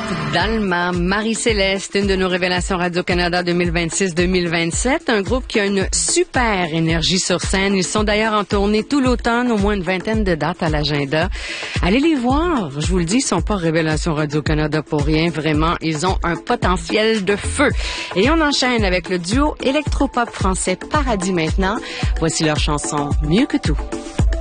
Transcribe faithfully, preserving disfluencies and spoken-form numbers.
Dalma, Marie-Céleste, une de nos révélations Radio-Canada deux mille vingt-six deux mille vingt-sept, un groupe qui a une super énergie sur scène. Ils sont d'ailleurs en tournée tout l'automne, au moins une vingtaine de dates à l'agenda. Allez les voir, je vous le dis, ils sont pas révélations Radio-Canada pour rien, vraiment, ils ont un potentiel de feu. Et on enchaîne avec le duo électropop français Paradis maintenant. Voici leur chanson Mieux que tout.